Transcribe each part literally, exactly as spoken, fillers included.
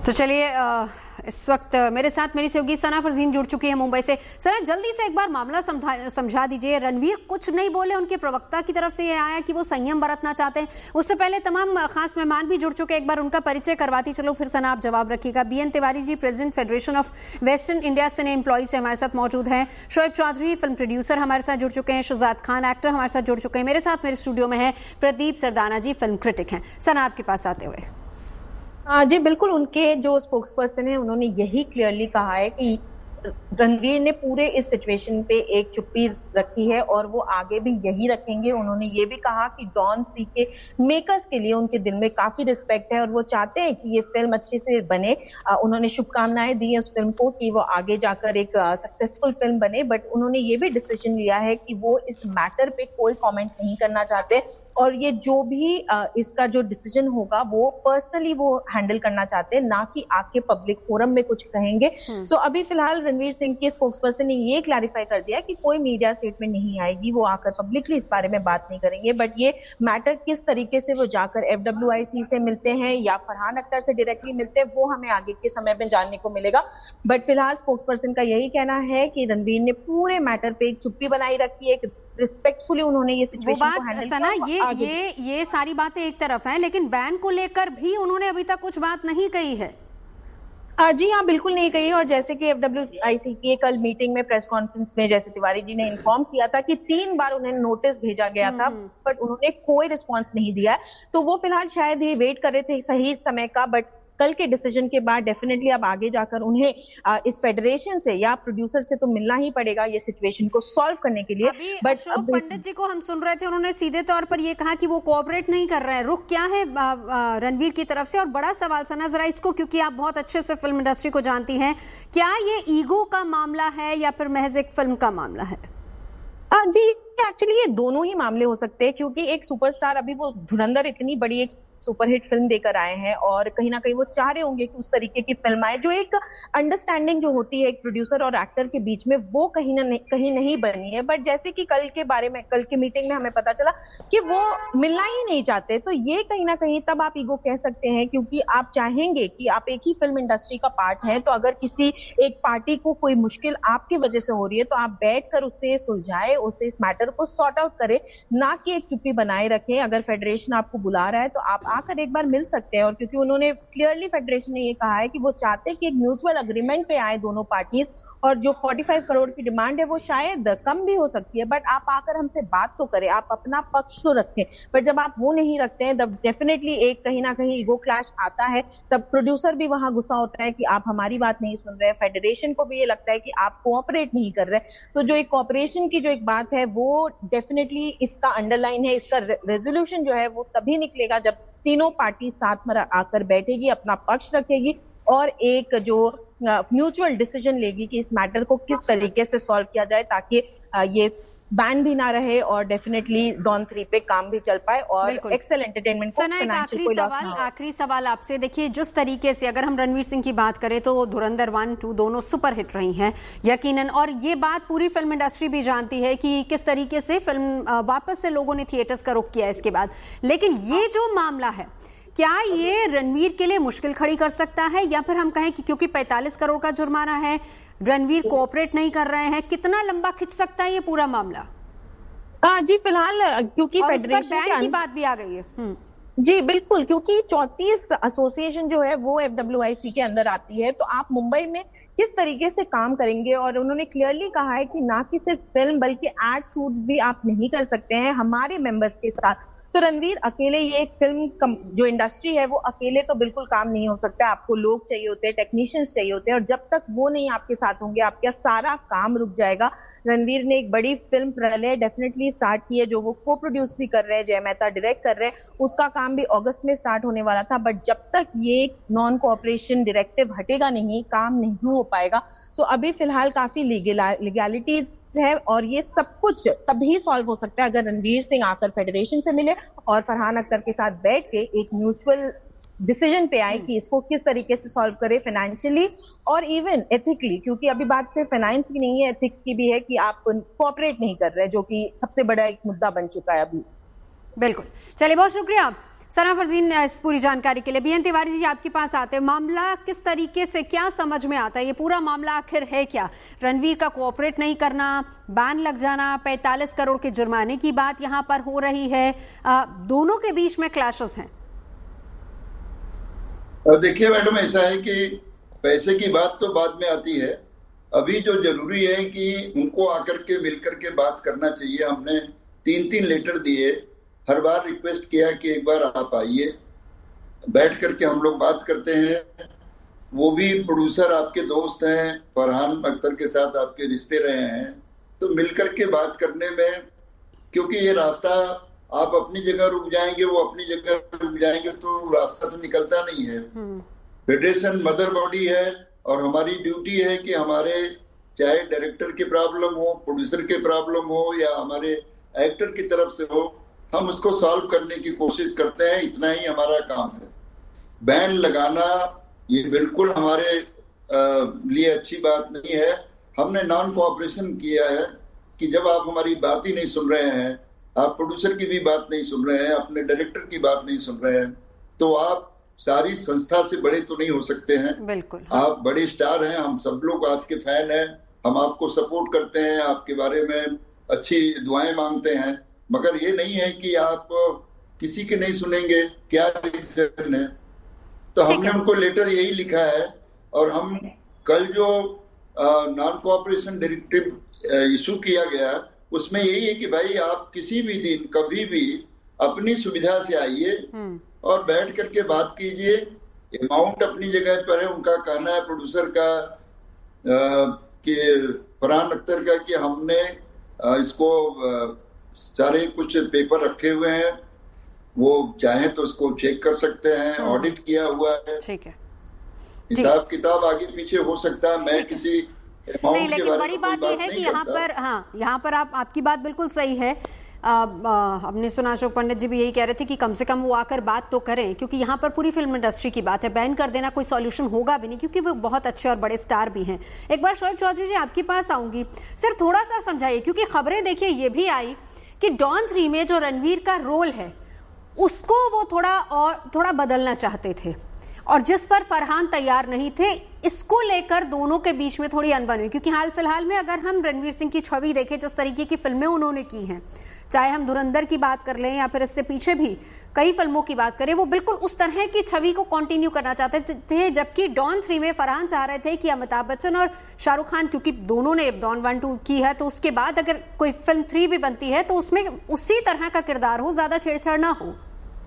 तो चलिए इस वक्त मेरे साथ मेरी सहयोगी सना फरजीन जुड़ चुकी है मुंबई से। सना, जल्दी से एक बार मामला समझा दीजिए। रणवीर कुछ नहीं बोले, उनके प्रवक्ता की तरफ से ये आया कि वो संयम बरतना चाहते हैं। उससे पहले तमाम खास मेहमान भी जुड़ चुके, एक बार उनका परिचय करवाती चलो, फिर सना आप जवाब रखिएगा। B N Tiwari ji, president federation of western India cine employ से हमारे साथ मौजूद हैं। शोएब चौधरी फिल्म प्रोड्यूसर हमारे साथ जुड़ चुके हैं। शहजाद खान एक्टर हमारे साथ जुड़ चुके हैं। मेरे साथ मेरे स्टूडियो में है प्रदीप सरदाना जी, फिल्म क्रिटिक हैं। सना आपके पास आते हुए। जी बिल्कुल, उनके जो स्पोक्स पर्सन है उन्होंने यही क्लियरली कहा है कि रणवीर ने पूरे इस सिचुएशन पे एक चुप्पी रखी है और वो आगे भी यही रखेंगे। उन्होंने ये भी कहा कि डॉन थ्री के मेकर्स के लिए उनके दिल में काफी रिस्पेक्ट है और वो चाहते हैं कि ये फिल्म अच्छे से बने। आ, उन्होंने शुभकामनाएं दी है उस फिल्म को कि वो आगे जाकर एक सक्सेसफुल फिल्म बने, बट उन्होंने ये भी डिसीजन लिया है कि वो इस मैटर पे कोई कॉमेंट नहीं करना चाहते और ये जो भी आ, इसका जो डिसीजन होगा वो पर्सनली वो हैंडल करना चाहते हैं, ना कि आके पब्लिक फोरम में कुछ कहेंगे। सो so, अभी फिलहाल रणवीर सिंह के स्पोक्सपर्सन ने ये क्लैरिफाई कर दिया कि कोई मीडिया स्टेटमेंट नहीं आएगी, वो आकर पब्लिकली इस बारे में बात नहीं करेंगे। बट ये मैटर किस तरीके से वो जाकर एफ डब्ल्यू आई सी से मिलते हैं या फरहान अख्तर से डायरेक्टली मिलते हैं, वो हमें आगे के समय में जानने को मिलेगा। बट फिलहाल स्पोक्सपर्सन का यही कहना है कि रणवीर ने पूरे मैटर पे एक चुप्पी बनाई रखी है, एक रिस्पेक्टफुली उन्होंने ये सिचुएशन को हैंडल किया। ये ये ये सारी बातें एक तरफ हैं, लेकिन बैन को लेकर भी उन्होंने अभी तक कुछ बात नहीं कही है। जी हाँ, बिल्कुल नहीं कही। और जैसे कि एफ डब्ल्यू आई सी की कल मीटिंग में प्रेस कॉन्फ्रेंस में जैसे तिवारी जी ने इन्फॉर्म किया था कि तीन बार उन्हें नोटिस भेजा गया था, बट उन्होंने कोई रिस्पांस नहीं दिया। तो वो फिलहाल शायद ये वेट कर रहे थे सही समय का, बट कल के डिसीजन के बाद डेफिनेटली अब आगे जाकर उन्हें आ, इस फेडरेशन से या प्रोड्यूसर से तो मिलना ही पड़ेगा ये सिचुएशन को सॉल्व करने के लिए। बट अशोक पंडित जी को हम सुन रहे थे, उन्होंने सीधे तौर पर ये कहा कि वो कोऑपरेट नहीं कर रहे हैं। रुख क्या है रणवीर की तरफ से? और बड़ा सवाल सना जरा इसको, क्योंकि आप बहुत अच्छे से फिल्म इंडस्ट्री को जानती हैं, क्या ये ईगो का मामला है या फिर महज एक फिल्म का मामला है? आ, जी एक्चुअली ये दोनों ही मामले हो सकते हैं, क्योंकि एक सुपरस्टार अभी वो धुरंधर इतनी बड़ी एक सुपरहिट फिल्म देकर आए हैं और कहीं ना कहीं वो चाह रहे होंगे कि उस तरीके की फिल्म आए। जो एक अंडरस्टैंडिंग जो होती है एक प्रोड्यूसर और एक्टर के बीच में, वो कहीं ना नहीं, कहीं नहीं बनी है। बट जैसे कि कल के बारे में, कल की मीटिंग में हमें पता चला कि वो मिलना ही नहीं चाहते, तो ये कहीं ना कहीं तब आप ईगो कह सकते हैं, क्योंकि आप चाहेंगे कि आप एक ही फिल्म इंडस्ट्री का पार्ट है, तो अगर किसी एक पार्टी को कोई मुश्किल आपकी वजह से हो रही है तो आप बैठकर उससे सुलझाए, उससे इस मैटर को सॉर्ट आउट करे, ना कि एक चुप्पी बनाए रखें। अगर फेडरेशन आपको बुला रहा है तो आप आकर एक बार मिल सकते हैं। और क्योंकि उन्होंने क्लियरली फेडरेशन ने ये कहा है कि वो चाहते हैं कि एक म्यूचुअल अग्रीमेंट पे आए दोनों पार्टीज, और जो पैंतालीस करोड़ की डिमांड है वो शायद कम भी हो सकती है, बट आप आकर हमसे बात तो करें, आप अपना पक्ष तो रखें। पर जब आप वो नहीं रखते हैं तब डेफिनेटली एक कहीं ना कहीं ईगो क्लैश आता है। तब प्रोड्यूसर भी वहां गुस्सा होता है कि आप हमारी बात नहीं सुन रहे हैं, फेडरेशन को भी ये लगता है कि आप कोऑपरेट नहीं कर रहे। तो जो एक कोऑपरेशन की जो एक बात है वो डेफिनेटली इसका अंडरलाइन है। इसका रेजोल्यूशन जो है वो तभी निकलेगा जब तीनों पार्टी साथ में आकर बैठेगी, अपना पक्ष रखेगी और एक जो म्यूचुअल डिसीजन लेगी कि इस मैटर को किस तरीके से सॉल्व किया जाए, ताकि ये बैन भी ना रहे और डेफिनेटली डॉन थ्री पे काम भी चल पाए और एक्सेल एंटरटेनमेंट को फाइनेंशियल कोई लॉस ना हो। आखिरी सवाल आपसे, देखिए जिस तरीके से अगर हम रणवीर सिंह की बात करें तो धुरंधर वन टू दोनों सुपर हिट रही हैं यकीनन, और ये बात पूरी फिल्म इंडस्ट्री भी जानती है कि किस तरीके से फिल्म वापस से लोगों ने थिएटर्स का रुख किया इसके बाद। लेकिन ये जो मामला है, क्या ये रणवीर के लिए मुश्किल खड़ी कर सकता है, या फिर हम कहें कि क्योंकि पैंतालीस करोड़ का जुर्माना है, रणवीर कोऑपरेट नहीं कर रहे हैं, कितना लंबा खिंच सकता है ये पूरा मामला? आ, जी फिलहाल क्योंकि फेडरेशन बैन की बात भी आ गई है। जी बिल्कुल, क्योंकि चौंतीस एसोसिएशन जो है वो एफ डब्ल्यू आई सी के अंदर आती है, तो आप मुंबई में किस तरीके से काम करेंगे? और उन्होंने क्लियरली कहा है कि ना कि सिर्फ फिल्म बल्कि एड शूट भी आप नहीं कर सकते हैं हमारे मेंबर्स के साथ। तो रणवीर अकेले ये एक फिल्म जो इंडस्ट्री है वो अकेले तो बिल्कुल काम नहीं हो सकता, आपको लोग चाहिए होते हैं, टेक्नीशियंस चाहिए होते हैं, और जब तक वो नहीं आपके साथ होंगे आपका सारा काम रुक जाएगा। रणवीर ने एक बड़ी फिल्म प्रलय डेफिनेटली स्टार्ट की है, जो वो को प्रोड्यूस भी कर रहे हैं, जय मेहता डायरेक्ट कर रहे हैं, उसका काम भी अगस्त में स्टार्ट होने वाला था, बट जब तक ये नॉन कोऑपरेशन डायरेक्टिव हटेगा नहीं, काम नहीं हो पाएगा। तो अभी फिलहाल काफी लीगैलिटीज है और ये सब कुछ तभी सॉल्व हो सकता है अगर रणवीर सिंह आकर फेडरेशन से मिले और फरहान अख्तर के साथ बैठ के एक म्यूचुअल डिसीजन पे आए कि इसको किस तरीके से सॉल्व करे फाइनेंशियली और इवन एथिकली, क्योंकि अभी बात सिर्फ फाइनेंस की नहीं है, एथिक्स की भी है कि आप कोऑपरेट नहीं कर रहे, जो कि सबसे बड़ा एक मुद्दा बन चुका है अभी। बिल्कुल, चलिए बहुत शुक्रिया सना फरजीन इस पूरी जानकारी के लिए। बीएन तिवारी जी आपके पास आते हैं, मामला किस तरीके से क्या समझ में आता है? ये पूरा मामला आखिर है क्या? रणवीर का कोऑपरेट नहीं करना, बैन लग जाना, पैंतालीस करोड़ के जुर्माने की बात यहाँ पर हो रही है, आ, दोनों के बीच में क्लैशेस हैं। देखिए मैडम, ऐसा है कि पैसे की बात तो बाद में आती है। अभी जो जरूरी है कि उनको आकर के मिलकर के बात करना चाहिए। हमने तीन तीन लेटर दिए, हर बार रिक्वेस्ट किया कि एक बार आप आइए, बैठ करके हम लोग बात करते हैं। वो भी प्रोड्यूसर आपके दोस्त हैं, फरहान अख्तर के साथ आपके रिश्ते रहे हैं, तो मिलकर के बात करने में, क्योंकि ये रास्ता आप अपनी जगह रुक जाएंगे, वो अपनी जगह रुक जाएंगे, तो रास्ता तो निकलता नहीं है। फेडरेशन मदर बॉडी है और हमारी ड्यूटी है कि हमारे चाहे डायरेक्टर की प्रॉब्लम हो, प्रोड्यूसर के प्रॉब्लम हो या हमारे एक्टर की तरफ से हो, हम उसको सॉल्व करने की कोशिश करते हैं। इतना ही हमारा काम है। बैन लगाना ये बिल्कुल हमारे आ, लिए अच्छी बात नहीं है। हमने नॉन कोऑपरेशन किया है कि जब आप हमारी बात ही नहीं सुन रहे हैं, आप प्रोड्यूसर की भी बात नहीं सुन रहे हैं, अपने डायरेक्टर की बात नहीं सुन रहे हैं, तो आप सारी संस्था से बड़े तो नहीं हो सकते हैं। बिल्कुल आप बड़े स्टार हैं, हम सब लोग आपके फैन हैं, हम आपको सपोर्ट करते हैं, आपके बारे में अच्छी दुआएं मांगते हैं, मगर ये नहीं है कि आप किसी के नहीं सुनेंगे। क्या रीजन है? तो हमने उनको लेटर यही लिखा है और हम कल जो नॉन कोऑपरेशन डायरेक्टिव इशू किया गया उसमें यही है कि भाई आप किसी भी दिन कभी भी अपनी सुविधा से आइए और बैठ करके बात कीजिए। अमाउंट अपनी जगह पर है, उनका कहना है प्रोड्यूसर का कि फरहान अख्तर का कि हमने आ, इसको आ, सारे कुछ पेपर रखे हुए हैं, वो चाहे तो उसको चेक कर सकते हैं, ऑडिट किया हुआ है, ठीक है, हिसाब किताब आगे पीछे हो सकता है। मैं किसी नहीं, लेकिन बड़ी बात यह है कि यहाँ पर हाँ यहाँ पर आप आपकी बात बिल्कुल सही है। हमने सुना अशोक पंडित जी भी यही कह रहे थे कि कम से कम वो आकर बात तो करें, क्योंकि यहाँ पर पूरी फिल्म इंडस्ट्री की बात है। बैन कर देना कोई सॉल्यूशन होगा भी नहीं, क्योंकि वो बहुत अच्छे और बड़े स्टार भी हैं। एक बार शोएब चौधरी जी आपके पास आऊंगी, सर थोड़ा सा समझाइए, क्योंकि खबरें देखिए ये भी आई कि डॉन थ्री में जो रणवीर का रोल है उसको वो थोड़ा और थोड़ा बदलना चाहते थे, और जिस पर फरहान तैयार नहीं थे। इसको लेकर दोनों के बीच में थोड़ी अनबन हुई, क्योंकि हाल फिलहाल में अगर हम रणवीर सिंह की छवि देखें, जिस तरीके की फिल्में उन्होंने की हैं, चाहे हम धुरंधर की बात कर लें या फिर इससे पीछे भी कई फिल्मों की बात करें, वो बिल्कुल उस तरह की छवि को कंटिन्यू करना चाहते थे। जबकि डॉन थ्री में फरहान चाह रहे थे कि अमिताभ बच्चन और शाहरुख खान, क्योंकि दोनों ने डॉन वन टू की है, तो उसके बाद अगर कोई फिल्म थ्री भी बनती है तो उसमें उसी तरह का किरदार हो, ज्यादा छेड़छाड़ ना हो।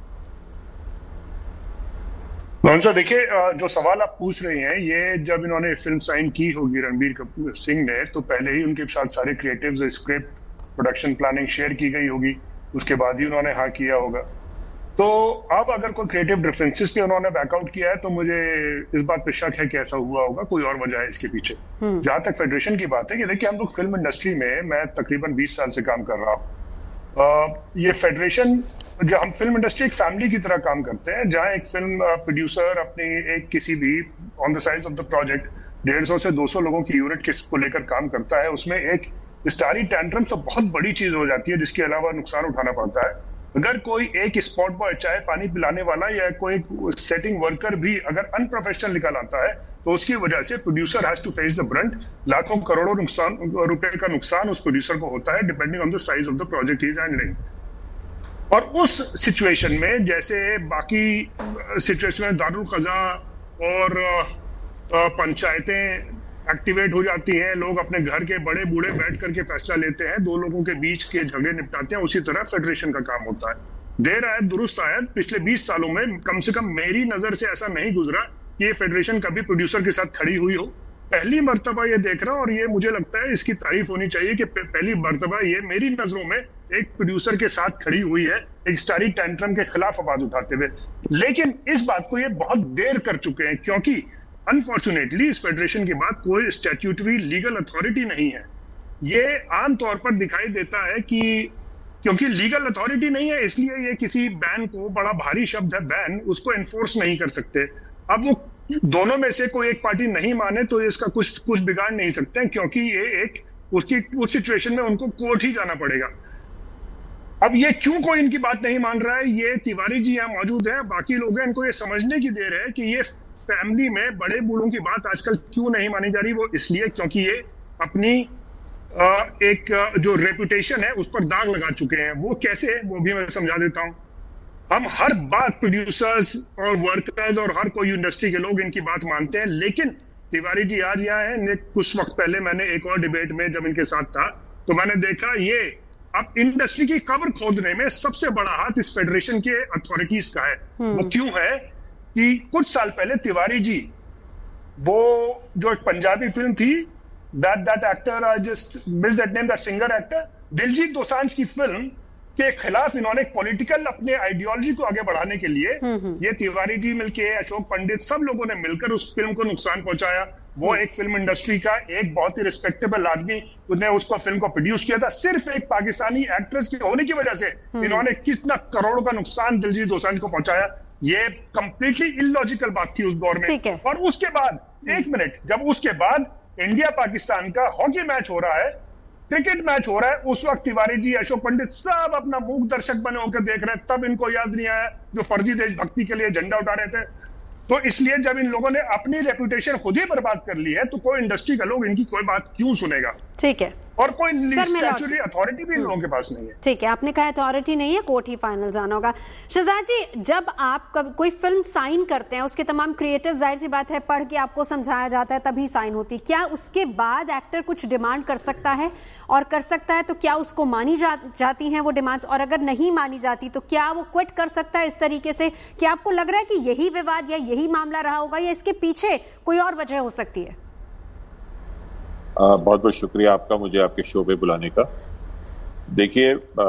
सर देखिए, जो सवाल आप पूछ रहे हैं, ये जब इन्होंने फिल्म साइन की होगी रणवीर कपूर सिंह ने, तो पहले ही उनके साथ सारे creatives, script, production planning share की गई होगी, उसके बाद ही उन्होंने हाँ किया होगा। तो अब अगर कोई क्रिएटिव डिफरेंसेस पे उन्होंने बैकआउट किया है तो मुझे इस बात पे शक है कि ऐसा हुआ होगा, कोई और वजह है इसके पीछे। जहां तक फेडरेशन की बात है कि देखिए, हम लोग फिल्म इंडस्ट्री में, मैं तकरीबन बीस साल से काम कर रहा हूँ। ये फेडरेशन, जो हम फिल्म इंडस्ट्री एक फैमिली की तरह काम करते हैं, जहां एक फिल्म प्रोड्यूसर अपनी एक किसी भी on the size of the project डेढ़ सौ से दो सौ लोगों की यूनिट को लेकर काम करता है। उसमें एक स्टारी टैंट्रम तो बहुत बड़ी चीज हो जाती है, जिसके अलावा नुकसान उठाना पड़ता है। अगर कोई एक स्पॉट बॉय, चाहे पानी पिलाने वाला या कोई सेटिंग वर्कर भी अगर अनप्रोफेशनल निकल आता है, तो उसकी वजह से producer has to face the Brunt. लाखों करोड़ों नुकसान रुपए का नुकसान उस प्रोड्यूसर को होता है, depending on the size of the project is handling. और उस सिचुएशन में, जैसे बाकी सिचुएशन में दारुल क़ज़ा और पंचायतें एक्टिवेट हो जाती हैं, लोग अपने घर के बड़े बूढ़े बैठ करके फैसला लेते हैं, दो लोगों के बीच के झगड़े निपटाते हैं, उसी तरह फेडरेशन का काम होता है। देर आयत दुरुस्त आयत, पिछले बीस सालों में कम से कम मेरी नजर से ऐसा नहीं गुजरा कि ये फेडरेशन कभी प्रोड्यूसर के साथ खड़ी हुई हो। पहली मर्तबा ये देख रहा हूं, और ये मुझे लगता है इसकी तारीफ होनी चाहिए कि पहली मर्तबा ये मेरी नजरों में एक प्रोड्यूसर के साथ खड़ी हुई है, एक स्टारी टैंट्रम के खिलाफ आवाज उठाते हुए। लेकिन इस बात को ये बहुत देर कर चुके हैं, क्योंकि अनफॉर्चुनेटली इस फेडरेशन के बाद कोई स्टैट्यूटरी लीगल अथॉरिटी नहीं है। ये आमतौर पर दिखाई देता है कि क्योंकि लीगल अथॉरिटी नहीं है, इसलिए ये किसी बैन को, बड़ा भारी शब्द है बैन, उसको एनफोर्स नहीं कर सकते। अब वो दोनों में से कोई एक पार्टी नहीं माने तो इसका कुछ कुछ बिगाड़ नहीं सकते हैं, क्योंकि ये एक उसकी उस सिचुएशन में उनको कोर्ट ही जाना पड़ेगा। अब ये क्यों कोई इनकी बात नहीं मान रहा है? ये तिवारी जी यहाँ मौजूद हैं, बाकी लोग हैं, इनको ये समझने की देर है कि ये फैमिली में बड़े बूढ़ों की बात आजकल क्यों नहीं मानी जा रही। वो इसलिए क्योंकि ये अपनी एक जो रेपुटेशन है उस पर दाग लगा चुके हैं। वो कैसे, वो भी मैं समझा देता हूं। हम हर बात प्रोड्यूसर्स और वर्कर्स और हर कोई इंडस्ट्री के लोग इनकी बात मानते हैं, लेकिन तिवारी जी आज यहाँ हैं। कुछ वक्त पहले मैंने एक और डिबेट में जब इनके साथ था तो मैंने देखा ये अब इंडस्ट्री की कब्र खोदने में सबसे बड़ा हाथ इस फेडरेशन के अथॉरिटीज का है। वो क्यों है कि कुछ साल पहले तिवारी जी, वो जो एक पंजाबी फिल्म थी that that actor I just miss that name, that singer actor, Diljit Dosanjh की फिल्म के खिलाफ इन्होंने एक पॉलिटिकल अपने आइडियोलॉजी को आगे बढ़ाने के लिए ये तिवारी जी मिलके, अशोक पंडित, सब लोगों ने मिलकर उस फिल्म को नुकसान पहुंचाया। वो एक फिल्म इंडस्ट्री का एक बहुत ही रिस्पेक्टेबल आदमी, उन्हें उसको फिल्म को प्रोड्यूस किया था, सिर्फ एक पाकिस्तानी एक्ट्रेस के होने की वजह से इन्होंने कितना करोड़ों का नुकसान दिलजीत दोसांझ को पहुंचाया। ये कंप्लीटली इलॉजिकल बात थी उस दौर में। और उसके बाद एक मिनट, जब उसके बाद इंडिया पाकिस्तान का हॉकी मैच हो रहा है, क्रिकेट मैच हो रहा है, उस वक्त तिवारी जी, अशोक पंडित सब अपना मूक दर्शक बने होकर देख रहे हैं। तब इनको याद नहीं आया जो फर्जी देशभक्ति के लिए झंडा उठा रहे थे। तो इसलिए जब इन लोगों ने अपनी रेपुटेशन खुद ही बर्बाद कर ली है तो कोई इंडस्ट्री का लोग इनकी कोई बात क्यों सुनेगा? ठीक है, और कोई स्टैट्यूटरी अथॉरिटी भी इन लोगों के पास नहीं है। ठीक है, आपने कहा अथॉरिटी नहीं है, कोर्ट ही फाइनल जाना होगा। शहजाद जी, जब आप कोई फिल्म साइन करते हैं उसके तमाम क्रिएटिव, जाहिर सी बात है, पढ़ के आपको समझाया जाता है तभी साइन होती है। क्या उसके बाद एक्टर कुछ डिमांड कर सकता है? और कर सकता है तो क्या उसको मानी जा, जाती हैं वो डिमांड्स? और अगर नहीं मानी जाती तो क्या वो क्विट कर सकता है इस तरीके से? क्या आपको लग रहा है कि यही विवाद या यही मामला रहा होगा या इसके पीछे कोई और वजह हो सकती है? बहुत बहुत शुक्रिया आपका मुझे आपके शो पे बुलाने का। देखिए,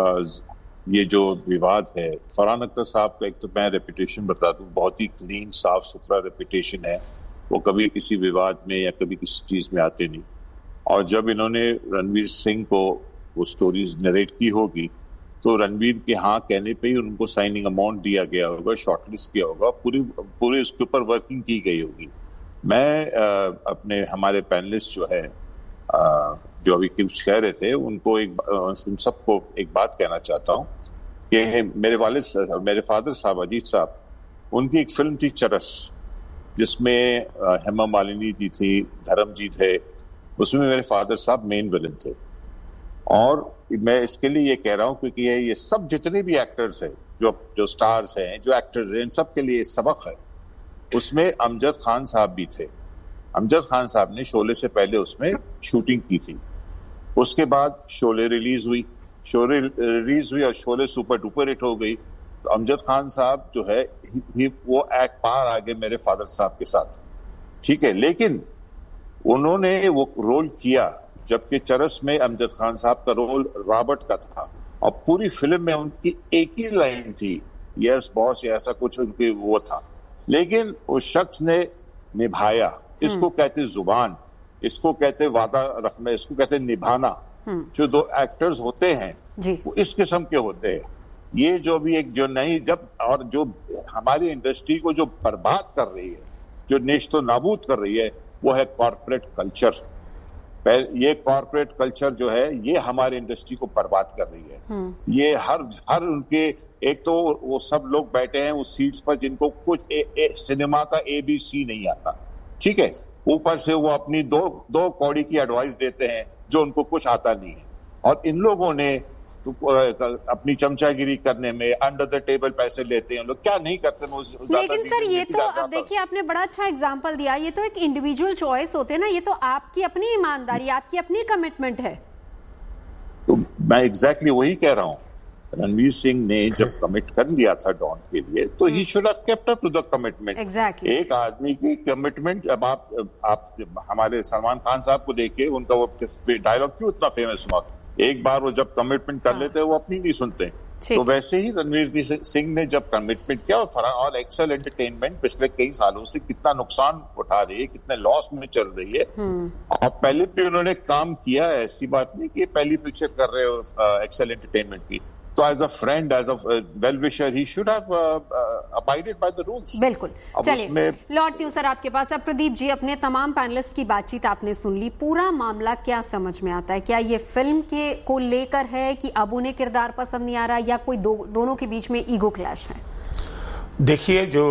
ये जो विवाद है, फरहान अख्तर साहब का एक तो मैं रेपुटेशन बता दूं, बहुत ही क्लीन, साफ सुथरा रेपुटेशन है। वो कभी किसी विवाद में या कभी किसी चीज में आते नहीं। और जब इन्होंने रणवीर सिंह को वो स्टोरीज नरेट की होगी तो रणवीर के हाँ कहने पे ही उनको साइनिंग अमाउंट दिया गया होगा, शॉर्टलिस्ट किया होगा, पूरी पूरे उसके ऊपर वर्किंग की गई होगी। मैं आ, अपने हमारे पैनलिस्ट जो है आ, जो अभी कुछ कह रहे थे उनको एक उन सबको एक बात कहना चाहता हूँ कि मेरे वालिद मेरे फादर साहब अजीत साहब, उनकी एक फिल्म थी चरस, जिसमें हेमा मालिनी जी थी, धर्मजीत है, उसमें मेरे फादर साहब मेन विलन थे। और मैं इसके लिए ये कह रहा हूँ क्योंकि ये, ये सब जितने भी एक्टर्स हैं, जो जो स्टार्स हैं, जो एक्टर्स हैं, इन सब के लिए सबक है। उसमें अमजद खान साहब भी थे। अमजद खान साहब ने शोले से पहले उसमें शूटिंग की थी। उसके बाद शोले रिलीज हुई शोले रिलीज हुई और शोले सुपर डुपर हिट हो गई। तो अमजद खान साहब जो है ही, वो एक पार आ गए मेरे फादर साहब के साथ, ठीक है। लेकिन उन्होंने वो रोल किया, जबकि चरस में अमजद खान साहब का रोल रॉबर्ट का था और पूरी फिल्म में उनकी एक ही लाइन थी, यस बॉस, या ऐसा कुछ उनकी वो था। लेकिन उस शख्स ने निभाया। इसको कहते जुबान, इसको कहते वादा रखना, इसको कहते निभाना। जो दो एक्टर्स होते हैं वो इस किस्म के होते हैं। ये जो भी एक जो नहीं जब और जो हमारी इंडस्ट्री को जो बर्बाद कर रही है, जो नेश्तो नाबूद कर रही है, वो है कॉर्पोरेट कल्चर। ये कॉर्पोरेट कल्चर जो है ये हमारी इंडस्ट्री को बर्बाद कर रही है। ये हर हर उनके, एक तो वो सब लोग बैठे हैं उस सीट्स पर जिनको कुछ ए, ए, सिनेमा का ए बी सी नहीं आता, ठीक है। ऊपर से वो अपनी दो दो कौड़ी की एडवाइस देते हैं जो उनको कुछ आता नहीं है। और इन लोगों ने तो अपनी चमचागिरी करने में अंडर द टेबल पैसे लेते हैं लोग, क्या नहीं करते। लेकिन सर ये तो अब देखिए, आपने बड़ा अच्छा एग्जांपल दिया, ये तो एक इंडिविजुअल चॉइस होते हैं ना, ये तो आपकी अपनी ईमानदारी, आपकी अपनी कमिटमेंट है। तो मैं एग्जैक्टली वही कह रहा हूँ। रणवीर सिंह ने जब कमिट कर लिया था डॉन के लिए तो he should have kept up to the commitment. Exactly एक आदमी की कमिटमेंट। अब आप आप हमारे सलमान खान साहब को देखिए, उनका वो डायलॉग क्यों इतना फेमस हुआ, एक बार वो जब कमिटमेंट कर लेते हैं वो अपनी नहीं सुनते। तो वैसे ही रणवीर सिंह ने जब कमिटमेंट किया, और एक्सेल एंटरटेनमेंट पिछले कई सालों से कितना नुकसान उठा रही है, कितने लॉस में चल रही है, और पहले भी उन्होंने काम किया है। ऐसी बात नहीं कि पहली पिक्चर कर रहे हो एक्सेल एंटरटेनमेंट की, तो as a friend, as a well wisher, he should have abided by the rules. बिल्कुल। चलिए लौटती हूँ सर आपके पास। अब प्रदीप जी, अपने तमाम पैनलिस्ट की बातचीत आपने सुन ली, पूरा मामला क्या समझ में आता है? क्या ये फिल्म के को लेकर है कि अब उन्हें किरदार पसंद नहीं आ रहा, या कोई दो, दोनों के बीच में ईगो क्लैश है? देखिए, जो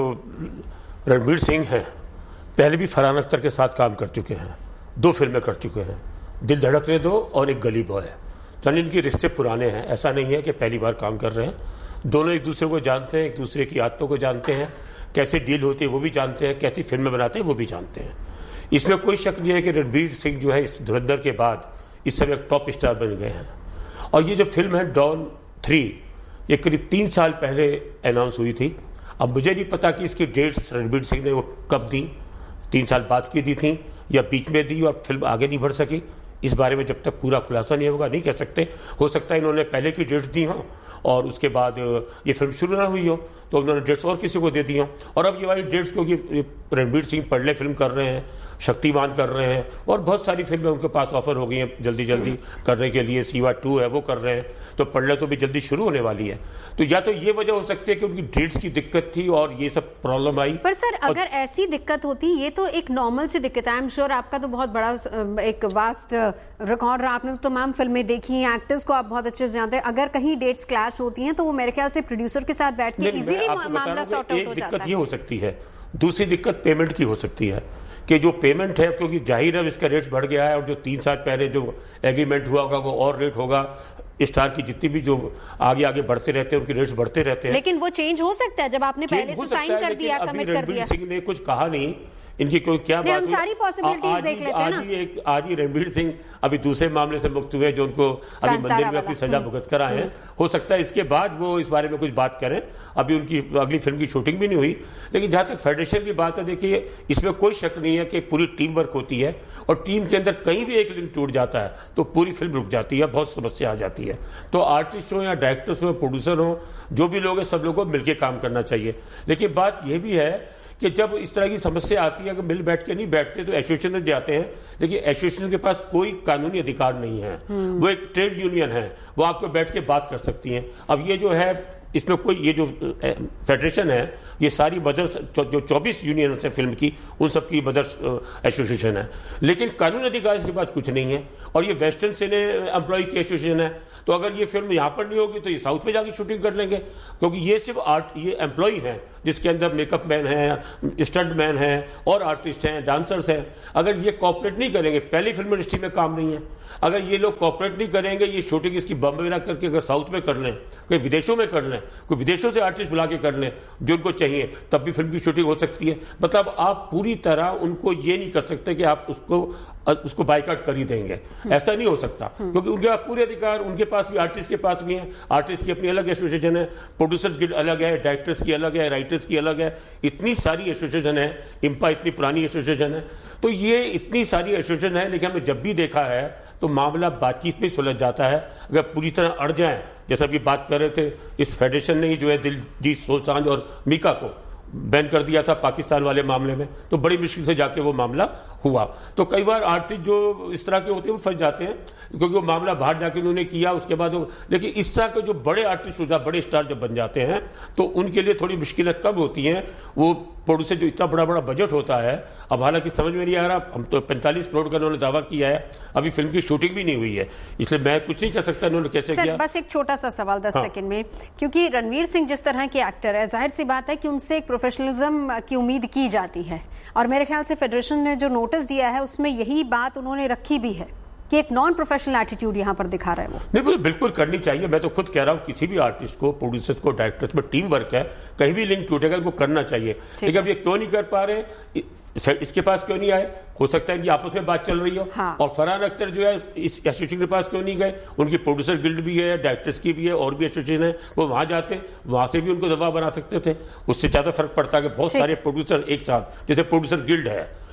रणवीर सिंह हैं पहले भी फरहान अख्तर के साथ काम कर चुके हैं, दो फिल्में कर चुके हैं, दिल धड़कने दो और एक गली बॉय है। चलिए, इनके रिश्ते पुराने हैं, ऐसा नहीं है कि पहली बार काम कर रहे हैं। दोनों एक दूसरे को जानते हैं, एक दूसरे की आदतों को जानते हैं, कैसे डील होती है वो भी जानते हैं, कैसी फिल्में बनाते हैं वो भी जानते हैं। इसमें कोई शक नहीं है कि रणवीर सिंह जो है इस धुरंधर के बाद इस समय एक टॉप स्टार बन गए हैं। और ये जो फिल्म है डॉन थ्री, ये करीब तीन साल पहले अनाउंस हुई थी। अब मुझे नहीं पता कि इसकी डेट्स रणवीर सिंह ने वो कब दी, तीन साल बाद की दी थी या बीच में दी और फिल्म आगे नहीं बढ़ सकी। इस बारे में जब तक पूरा खुलासा नहीं होगा नहीं कह सकते। हो सकता है इन्होंने पहले की डेट्स दी हों और उसके बाद ये फिल्म शुरू ना हुई हो तो उन्होंने डेट्स और किसी को दे दी हों, और अब ये वाली डेट्स क्योंकि रणवीर सिंह पढ़ले फिल्म कर रहे हैं, शक्तिमान कर रहे हैं और बहुत सारी फिल्में उनके पास ऑफर हो गई हैं जल्दी जल्दी करने के लिए। सीवा टू है वो कर रहे हैं, तो पढ़ले तो भी जल्दी शुरू होने वाली है। तो या तो ये वजह हो सकती है कि उनकी डेट्स की दिक्कत थी और ये सब प्रॉब्लम आई। पर सर और... अगर ऐसी दिक्कत होती, ये तो एक नॉर्मल सी दिक्कत है। आई एम श्योर आपका तो बहुत बड़ा एक वास्ट रिकॉर्ड रहा, आपने तो तमाम फिल्में देखी हैं, एक्टर्स को आप बहुत अच्छे से जानते हैं। अगर कहीं डेट्स क्लैश होती हैं तो वो मेरे ख्याल से प्रोड्यूसर के साथ बैठ के इजीली मामला सॉर्ट आउट हो जाता है। दिक्कत ये हो सकती है, दूसरी दिक्कत पेमेंट की हो सकती है कि जो पेमेंट है, क्योंकि जाहिर है इसका रेट बढ़ गया है और जो तीन साल पहले जो एग्रीमेंट हुआ होगा वो और रेट होगा। स्टार की जितनी भी जो आगे आगे बढ़ते रहते हैं उनके रेट्स बढ़ते रहते हैं। लेकिन वो चेंज हो सकता है जब आपने पहले से साइन कर दिया, कमिट कर दिया। रणवीर सिंह ने कुछ कहा नहीं, इनकी कोई क्या बात हुई, सारी पॉसिबिलिटीज देख लेते हैं ना। आज ही एक आज ही रणवीर सिंह अभी दूसरे मामले से मुक्त हुए जो उनको अभी मंदिर में अपनी सजा भुगत कर आए हैं। हो सकता है इसके बाद वो इस बारे में कुछ बात करें। अभी उनकी अगली फिल्म की शूटिंग भी नहीं हुई। लेकिन जहां तक फेडरेशन की बात है, देखिए इसमें कोई शक नहीं है कि पूरी टीम वर्क होती है और टीम के अंदर कहीं भी एक लिंक टूट जाता है तो पूरी फिल्म रुक जाती है, बहुत समस्या आ जाती है। तो आर्टिस्ट हो या डायरेक्टर्स हो, प्रोड्यूसर हो, जो भी लोग हैं सब लोगों को मिलकर काम करना चाहिए। लेकिन बात यह भी है कि जब इस तरह की समस्या आती है, अगर मिल बैठ के नहीं बैठते तो एसोसिएशन में जाते हैं, लेकिन एसोसिएशन के पास कोई कानूनी अधिकार नहीं है। वो एक ट्रेड यूनियन है, वो आपको बैठ के बात कर सकती है। अब ये जो है इसमें कोई ये जो फेडरेशन है ये सारी मदर्स जो चौबीस यूनियन है फिल्म की उन सब की मदर्स एसोसिएशन है, लेकिन कानूनी अधिकार इसके पास कुछ नहीं है। और ये वेस्टर्न सिने एम्प्लॉय की एसोसिएशन है, तो अगर ये फिल्म यहाँ पर नहीं होगी तो ये साउथ में जाके शूटिंग कर लेंगे, क्योंकि ये सिर्फ आर्ट ये एम्प्लॉय हैं जिसके अंदर मेकअप मैन है, स्टंट मैन है और आर्टिस्ट हैं, डांसर्स हैं। अगर ये कॉपरेट नहीं करेंगे, पहली फिल्म इंडस्ट्री में काम नहीं है, अगर ये लोग कॉपरेट नहीं करेंगे, ये शूटिंग इसकी बम्बे ना करके अगर साउथ में कर लें, कोई विदेशों में कर लें, कोई विदेशों से आर्टिस्ट बुला के कर लें जो उनको चाहिए, तब भी फिल्म की शूटिंग हो सकती है। मतलब आप पूरी तरह उनको ये नहीं कर सकते कि आप उसको उसको बाइकआउट कर ही देंगे, ऐसा नहीं हो सकता, क्योंकि उनके पास पूरे अधिकार, उनके पास भी आर्टिस्ट के पास भी है। आर्टिस्ट की अपनी अलग एसोसिएशन है, प्रोड्यूसर्स गिल्ड अलग है, डायरेक्टर्स की अलग है, राइटर्स की अलग है, इतनी सारी एसोसिएशन है। इम्पा इतनी पुरानी एसोसिएशन है, तो ये इतनी सारी एसोसिएशन है। लेकिन हमने जब भी देखा है तो मामला बातचीत में सुलझ जाता है। अगर पूरी तरह अड़ जाए, जैसा भी बात कर रहे थे, इस फेडरेशन ने जो है दिलजीत दोसांझ और मीका को बैन कर दिया था पाकिस्तान वाले मामले में, तो बड़ी मुश्किल से जाके वो मामला हुआ। तो कई बार आर्टिस्ट जो इस तरह के होते हैं वो फंस जाते हैं, क्योंकि वो मामला बाहर जाके उन्होंने किया, उसके बाद वो, लेकिन इस तरह के जो बड़े आर्टिस्ट हो जाते, बड़े स्टार जब बन जाते हैं तो उनके लिए थोड़ी मुश्किलें कब होती हैं। वो प्रोड्यूसर जो इतना बड़ा बड़ा बजट होता है, अब हालांकि समझ में नहीं आ रहा, हम तो पैंतालीस करोड़ का उन्होंने दावा किया है, अभी फिल्म की शूटिंग भी नहीं हुई है, इसलिए मैं कुछ नहीं कर सकता उन्होंने कैसे किया। बस एक छोटा सा सवाल दस हाँ। सेकंड में, क्योंकि रणवीर सिंह जिस तरह के एक्टर है, जाहिर सी बात है कि उनसे एक प्रोफेशनलिज्म की उम्मीद की जाती है, और मेरे ख्याल से फेडरेशन ने जो नोटिस दिया है उसमें यही बात उन्होंने रखी भी है कि एक नॉन प्रोफेशनल एटीट्यूड यहां पर दिखा रहा है। वो नहीं, वो बिल्कुल करनी चाहिए। मैं तो खुद कह रहा हूं किसी भी आर्टिस्ट को, प्रोड्यूसर्स को, डायरेक्टर्स में टीम वर्क है, कहीं भी लिंक टूटेगा इनको करना चाहिए। लेकिन अब ये क्यों नहीं कर पा रहे, इसके पास क्यों नहीं आए? हो सकता है कि आपस में बात चल रही हो। हाँ। और फरहान अख्तर जो है इस एसोसिएशन के पास क्यों नहीं गए? उनकी प्रोड्यूसर गिल्ड भी है, डायरेक्टर्स की भी है, और भी एसोसिएशन है, वो वहां जाते, वहां से भी उनको दबाव बना सकते थे। उससे ज्यादा फर्क पड़ता है कि बहुत सारे प्रोड्यूसर एक साथ, जैसे प्रोड्यूसर गिल्ड है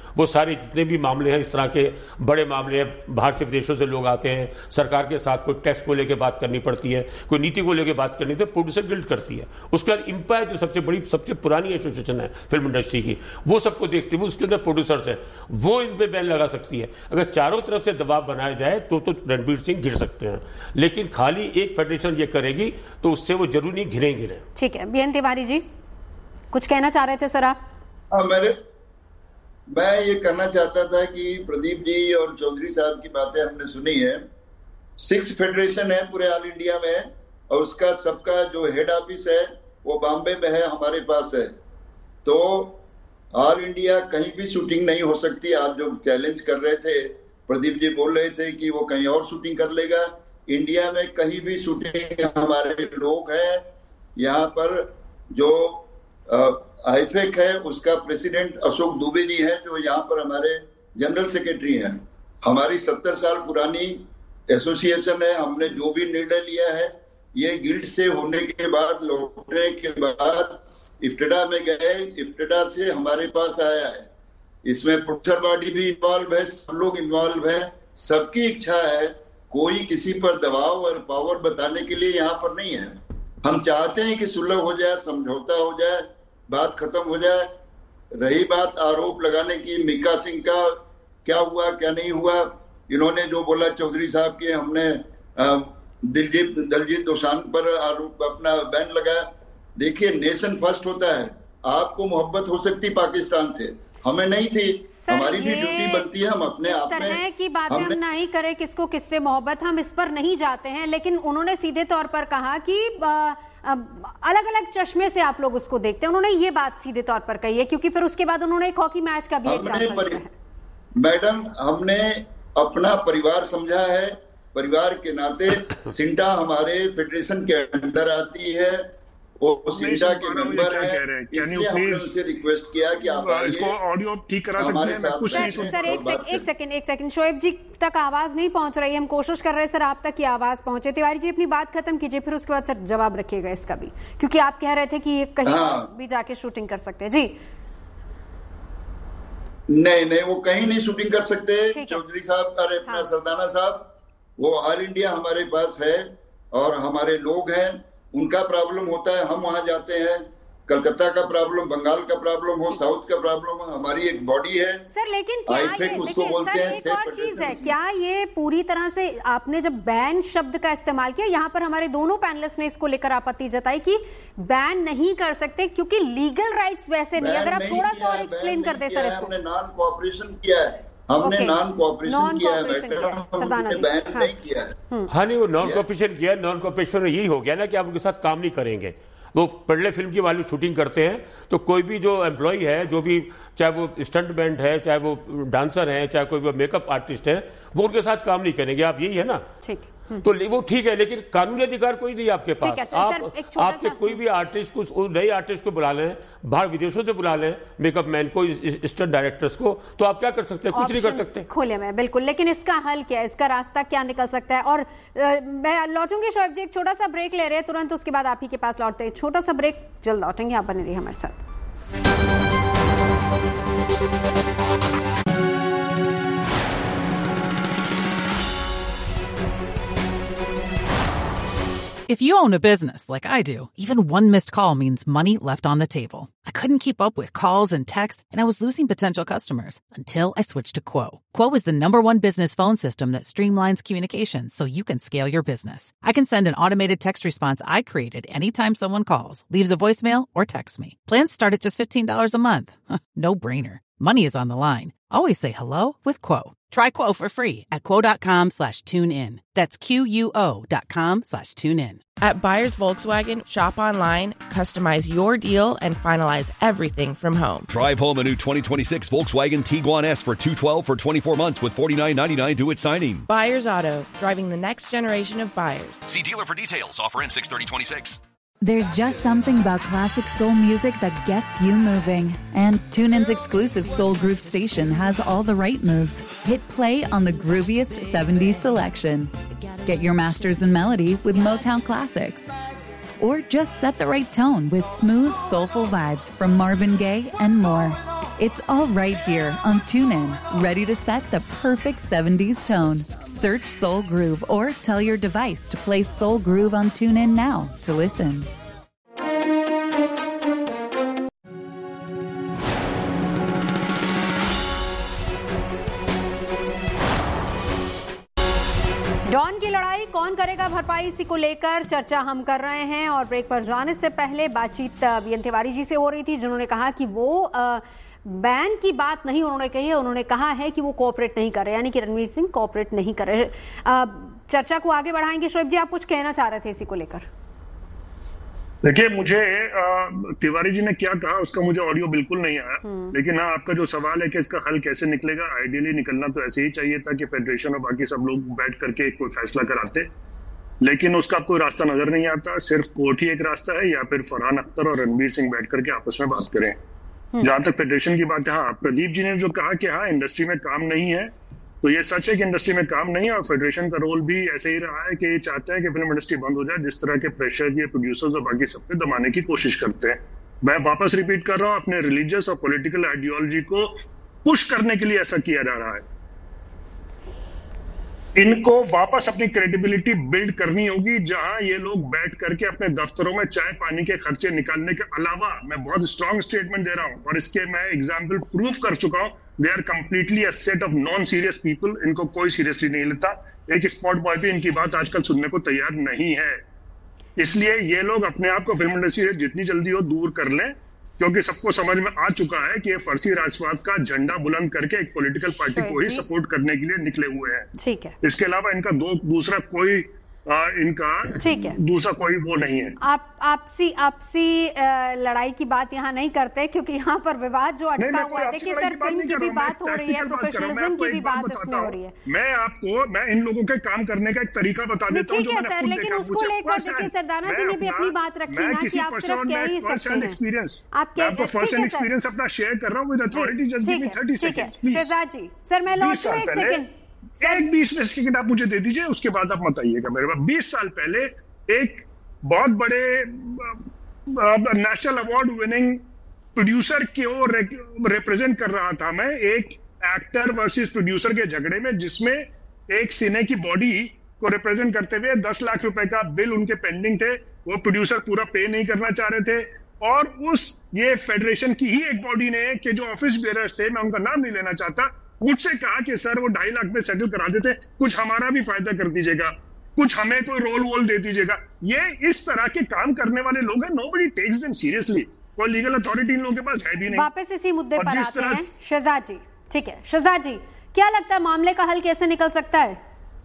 वो सारे जितने भी मामले हैं, इस तरह के बड़े मामले हैं, बाहर से विदेशों से लोग आते हैं, सरकार के साथ कोई टैक्स को लेकर बात करनी पड़ती है, कोई नीति को लेकर बात करनी, तो प्रोड्यूसर गिल्ड करती है। उसके बाद इम्पायर जो सबसे बड़ी सबसे पुरानी एसोसिएशन है फिल्म इंडस्ट्री की, वो सबको देखती है, वो उसके अंदर प्रोड्यूसर्स है, वो इन पर बैन लगा सकती है। अगर चारों तरफ से दबाव बनाया जाए तो तो रणवीर सिंह गिर सकते हैं, लेकिन खाली एक फेडरेशन ये करेगी तो उससे वो जरूर नहीं घिरे गिरे। ठीक है, बी एन तिवारी जी कुछ कहना चाह रहे थे सर आप? हाँ, मेरे मैं ये कहना चाहता था कि प्रदीप जी और चौधरी साहब की बातें हमने सुनी है। सिक्स फेडरेशन है पूरे ऑल इंडिया में, और उसका सबका जो हेड ऑफिस है वो बॉम्बे में है, हमारे पास है। तो ऑल इंडिया कहीं भी शूटिंग नहीं हो सकती। आप जो चैलेंज कर रहे थे, प्रदीप जी बोल रहे थे कि वो कहीं और शूटिंग कर लेगा, इंडिया में कहीं भी शूटिंग हमारे लोग हैं। यहाँ पर जो आईफेक है उसका प्रेसिडेंट अशोक दुबे जी है, जो यहाँ पर हमारे जनरल सेक्रेटरी हैं। हमारी सत्तर साल पुरानी एसोसिएशन है। हमने जो भी निर्णय लिया है ये गिल्ड से होने के बाद, लौटने के बाद इफ्तिदा में गए, इफ्तिदा से हमारे पास आया है। इसमें प्रोड्यूसर बॉडी भी इन्वॉल्व है, सब लोग इन्वॉल्व है। सबकी इच्छा है, कोई किसी पर दबाव और पावर बताने के लिए यहाँ पर नहीं है। हम चाहते हैं कि सुलह हो जाए, समझौता हो जाए, बात खत्म हो जाए। रही बात आरोप लगाने की, मिका सिंह का क्या हुआ क्या नहीं हुआ, इन्होंने जो बोला चौधरी साहब के, हमने दिलजीत दलजीत दोसांझ पर आरोप अपना बैन लगाया। देखिए, नेशन फर्स्ट होता है। आपको मोहब्बत हो सकती पाकिस्तान से, हमें नहीं थी। हमारी भी ड्यूटी बनती है, हम अपने आप में की बातें हम नहीं करें किसको किससे मोहब्बत, हम इस पर नहीं जाते हैं। लेकिन उन्होंने सीधे तौर पर कहा कि अलग अलग चश्मे से आप लोग उसको देखते हैं। उन्होंने ये बात सीधे तौर पर कही है, क्योंकि फिर उसके बाद उन्होंने एक हॉकी मैच का भी एग्जाम्पल दिया है। मैडम, हमने अपना परिवार समझा है। परिवार के नाते सिंटा हमारे फेडरेशन के अंदर आती है, वो सिंटा के मेंबर है, इसलिए हमने उनसे रिक्वेस्ट किया कि आप इसको ऑडियो ठीक करा सकते हैं। मैं कुछ नहीं सुन सर, एक सेकंड एक सेकंड एक सेकंड शोएब जी तक आवाज नहीं पहुंच रही है। हम कोशिश कर रहे हैं सर आप तक की आवाज पहुंचे। तिवारी जी अपनी बात खत्म कीजिए, फिर उसके बाद सर जवाब रखिएगा इसका भी, क्योंकि आप कह रहे थे कि ये कहीं हाँ। भी जाके शूटिंग कर सकते हैं। जी नहीं नहीं, वो कहीं नहीं शूटिंग कर सकते। चौधरी साहब, अरे अपना सरदाना साहब, वो ऑल इंडिया हमारे पास है और हमारे लोग हैं। उनका प्रॉब्लम होता है, हम वहां जाते हैं। कलकत्ता का प्रॉब्लम, बंगाल का प्रॉब्लम हो, साउथ का प्रॉब्लम हो, हमारी एक बॉडी है सर। लेकिन क्या ये, उसको बोलते सर, हैं एक और चीज है, क्या ये पूरी तरह से आपने जब बैन शब्द का इस्तेमाल किया, यहाँ पर हमारे दोनों पैनलिस्ट ने इसको लेकर आपत्ति जताई कि बैन नहीं कर सकते क्योंकि लीगल राइट्स वैसे नहीं। अगर आप थोड़ा सा और एक्सप्लेन कर दे सर इसको। हमने नॉन कोऑपरेशन किया है, हमने नॉन कोऑपरेशन किया है, बैन नहीं किया है। हाँ नहीं, वो नॉन कोऑपरेशन किया है। नॉन कोऑपरेशन में यही हो गया ना कि आप उनके साथ काम नहीं करेंगे। वो पहले फिल्म की वाली शूटिंग करते हैं तो कोई भी जो एम्प्लॉय है, जो भी चाहे वो स्टंटमैन है, चाहे वो डांसर है, चाहे कोई वो मेकअप आर्टिस्ट है, वो उनके साथ काम नहीं करेंगे। आप यही है ना, ठीक तो वो ठीक है, लेकिन कानूनी अधिकार कोई नहीं आपके पास। आप आपके कोई भी आर्टिस्ट को, नए आर्टिस्ट को बुला लें, बाहर विदेशों से बुला लें, मेकअप मैन को, स्टंट डायरेक्टर्स को, तो आप क्या कर सकते हैं? कुछ नहीं कर सकते। खोले में बिल्कुल, लेकिन इसका हल क्या है, इसका रास्ता क्या निकल सकता है? और मैं लौटूंगी शोएब जी, एक छोटा सा ब्रेक ले रहे हैं तुरंत, उसके बाद आप ही के पास लौटते हैं। छोटा सा ब्रेक, जल्द लौटेंगे, आप बने रहिए हमारे साथ। If you own a business like I do, even one missed call means money left on the table. I couldn't keep up with calls and texts, and I was losing potential customers until I switched to Quo. Quo is the number one business phone system that streamlines communications so you can scale your business. I can send an automated text response I created anytime someone calls, leaves a voicemail, or texts me. Plans start at just fifteen dollars a month. No brainer. Money is on the line. Always say hello with Quo. Try Quo for free at quo.com slash tune in. That's Q-U-O dot com slash tune in. At Buyers Volkswagen, shop online, customize your deal, and finalize everything from home. Drive home a new twenty twenty-six Volkswagen Tiguan S for two hundred twelve dollars for twenty-four months with forty-nine ninety-nine due at signing. Buyers Auto, driving the next generation of buyers. See dealer for details. Offer ends six thirty twenty-six. There's just something about classic soul music that gets you moving. And TuneIn's exclusive Soul Groove station has all the right moves. Hit play on the grooviest seventies selection. Get your masters in melody with Motown classics. Or just set the right tone with smooth, soulful vibes from Marvin Gaye and more. It's all right here on TuneIn, ready to set the perfect seventies tone. Search Soul Groove or tell your device to play Soul Groove on TuneIn now to listen. Don की लड़ाई कौन करेगा भरपाई, इसी को लेकर चर्चा हम कर रहे हैं। और ब्रेक पर जाने से पहले बातचीत बीएन तिवारी जी से हो रही थी, जिन्होंने कहा कि वो बैन की बात नहीं उन्होंने कही है, उन्होंने कहा है कि वो कोऑपरेट नहीं कर रहे, यानी कि रणवीर सिंह कोऑपरेट नहीं कर रहे। चर्चा को आगे बढ़ाएंगे। शोएब जी, आप कुछ कहना चाह रहे थे इसी को लेकर। देखिए, मुझे तिवारी जी ने क्या कहा उसका मुझे ऑडियो बिल्कुल नहीं आया, लेकिन हाँ, आपका जो सवाल है कि इसका हल कैसे निकलेगा, आइडियली निकलना तो ऐसे ही चाहिए था कि फेडरेशन और बाकी सब लोग बैठ करके कोई फैसला कराते, लेकिन उसका कोई रास्ता नजर नहीं आता। सिर्फ कोर्ट ही एक रास्ता है, या फिर फरहान अख्तर और रणवीर सिंह बैठ करके आपस में बात करें। जहां तक फेडरेशन की बात है, हाँ, प्रदीप जी ने जो कहा कि हाँ इंडस्ट्री में काम नहीं है, तो ये सच है कि इंडस्ट्री में काम नहीं है, और फेडरेशन का रोल भी ऐसे ही रहा है कि ये चाहते हैं कि फिल्म इंडस्ट्री बंद हो जाए, जिस तरह के प्रेशर ये प्रोड्यूसर्स और बाकी सब पे दबाने की कोशिश करते हैं। मैं वापस रिपीट कर रहा हूं, अपने रिलीजियस और पॉलिटिकल आइडियोलॉजी को पुश करने के लिए ऐसा किया जा रहा है। इनको वापस अपनी क्रेडिबिलिटी बिल्ड करनी होगी, जहां ये लोग बैठ करके अपने दफ्तरों में चाय पानी के खर्चे निकालने के अलावा, मैं बहुत स्ट्रांग स्टेटमेंट दे रहा हूं और इसके मैं एग्जाम्पल प्रूव कर चुका हूं, they are completely a set of non serious people. इनको कोई सीरियसली नहीं लेता। एक स्पॉट बॉय भी इनकी बात आजकल सुनने को तैयार नहीं है। इसलिए ये लोग अपने आप को फिल्म इंडस्ट्री से जितनी जल्दी हो दूर कर लें, क्योंकि सबको समझ में आ चुका है कि ये फर्जी राजवाद का झंडा बुलंद करके एक पॉलिटिकल पार्टी को ही सपोर्ट करने के लिए निकले हुए हैं। ठीक है। इसके अलावा इनका दो दूसरा कोई आ, इनका ठीक है, दूसरा कोई वो नहीं है। आप आपसी आपसी लड़ाई की बात यहाँ नहीं करते, क्योंकि यहाँ पर विवाद जो अटका हुआ है, देखिए सर, फिल्म की भी बात हो रही है, प्रोफेशनलिज्म की भी बात इसमें हो रही है। मैं आपको मैं इन लोगों के काम करने का एक तरीका बता देता हूँ, ठीक है सर, लेकिन उसको लेकर देखिए सरदाना जी ने भी अपनी बात रखी ना कि आप सिर्फ कह ही सकते हैं, एक्सपीरियंस आप कह एक्सपीरियंस अपना शेयर कर रहा हूँ with authority. Just give me thirty seconds Shahzad ji. Sir मैं लौट रहा एक सेकंड, एक बीस सेकंड आप मुझे दे दीजिए, उसके बाद आप मत आइएगा मेरे पास। बीस साल पहले एक बहुत बड़े नेशनल अवार्ड विनिंग प्रोड्यूसर को रिप्रेजेंट कर रहा था मैं, एक एक्टर वर्सेस प्रोड्यूसर के झगड़े में, जिसमें एक सिने की बॉडी को रिप्रेजेंट करते हुए दस लाख रुपए का बिल उनके पेंडिंग थे, वो प्रोड्यूसर पूरा पे नहीं करना चाह रहे थे, और उस ये फेडरेशन की ही एक बॉडी ने, कि जो ऑफिस बेयरर्स थे, मैं उनका नाम नहीं लेना चाहता, मुझसे कहा कि सर वो ढाई लाख में सेटल करा देते, कुछ हमारा भी फायदा कर दीजिएगा, कुछ हमें कोई रोल वोल दे दीजिएगा। ये इस तरह के काम करने वाले लोग हैं, नोबडी टेक्स देम सीरियसली। कोई लीगल अथॉरिटी इन लोगों के पास है भी नहीं। वापस इसी मुद्दे पर आते हैं शहजाद जी। ठीक है शहजाद जी, क्या लगता है मामले का हल कैसे निकल सकता है?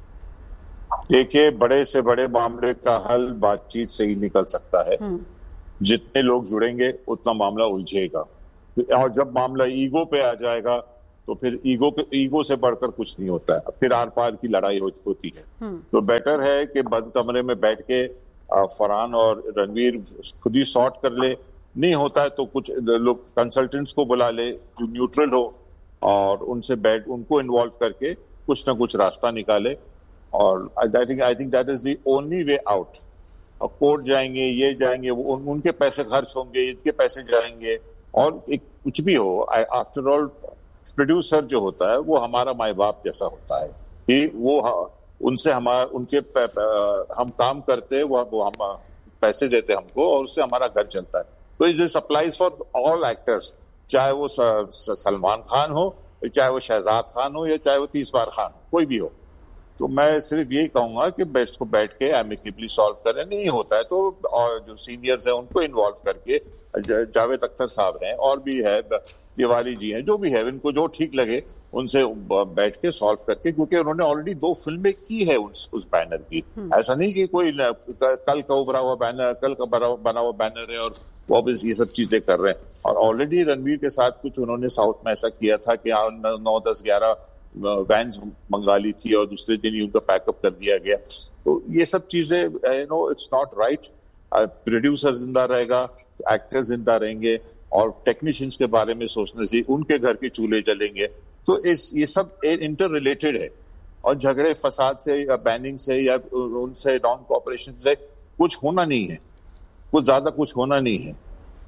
देखिए, बड़े से बड़े मामले का हल बातचीत से ही निकल सकता है। जितने लोग जुड़ेंगे उतना मामला उलझेगा, और जब मामला ईगो पे आ जाएगा तो फिर ईगो के ईगो से बढ़कर कुछ नहीं होता है, फिर आर पार की लड़ाई हो, होती है। तो बेटर है कि बंद कमरे में बैठ के फरहान और रणवीर खुद ही सॉर्ट कर ले, नहीं होता है तो कुछ लोग कंसल्टेंट्स को बुला ले जो न्यूट्रल हो, और उनसे बैठ उनको इन्वॉल्व करके कुछ ना कुछ रास्ता निकाले। और I think I think that is the only way out. Court जाएंगे, ये जाएंगे, वो उनके पैसे खर्च होंगे, इनके पैसे जाएंगे, और एक कुछ भी हो, आफ्टर ऑल प्रोड्यूसर जो होता है वो हमारा माई बाप जैसा होता है कि वो उनसे हमारा उनके हम काम करते हैं, वो, वो हम पैसे देते हैं हमको, और उससे हमारा घर चलता है। तो this applies for all actors, चाहे वो सलमान खान हो, चाहे वो शहजाद खान हो, या चाहे वो तीस बार खान हो, कोई भी हो। तो मैं सिर्फ यही कहूंगा कि बेस्ट को बैठ के एमिकेबली सॉल्व करें, नहीं होता है तो और जो सीनियर्स हैं उनको इन्वॉल्व करके, जावेद अख्तर साहब हैं और भी है, तिवारी जी हैं, जो भी है, इनको जो ठीक लगे उनसे बैठ के सॉल्व करके, क्योंकि उन्होंने ऑलरेडी दो फिल्में की है उस, उस बैनर की। ऐसा नहीं कि कोई कल का उभरा हुआ बैनर, कल का बना हुआ बैनर है और वो अब ये सब चीजें कर रहे हैं। और ऑलरेडी रणवीर के साथ कुछ उन्होंने साउथ में ऐसा किया था कि नौ दस ग्यारह वैन्स मंगा ली थी और दूसरे दिन ही उनका पैकअप कर दिया गया। तो ये सब चीजें, you know, it's not right. Producer जिंदा रहेगा, एक्टर्स जिंदा रहेंगे, और टेक्नीशियंस के बारे में सोचना चाहिए, उनके घर के चूल्हे जलेंगे। तो इस ये सब इंटर रिलेटेड है, और झगड़े फसाद से या बैनिंग से या उनसे नॉन कोऑपरेशन से कुछ होना नहीं है, कुछ ज्यादा कुछ होना नहीं है।